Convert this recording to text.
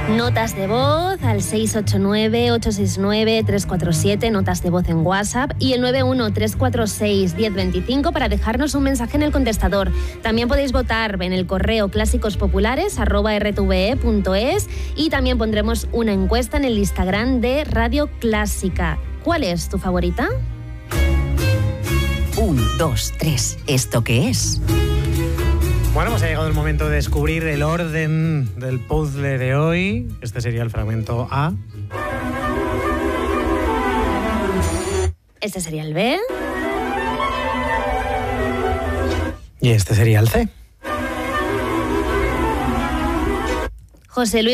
Notas de voz al 689-869-347, notas de voz en WhatsApp, y el 91-346-1025 para dejarnos un mensaje en el contestador. También podéis votar en el correo clásicospopulares@rtve.es y también pondremos una encuesta en el Instagram de Radio Clásica. ¿Cuál es tu favorita? 1, 2, 3. ¿Esto qué es? Bueno, pues ha llegado el momento de descubrir el orden del puzzle de hoy. Este sería el fragmento A. Este sería el B. Y este sería el C. José Luis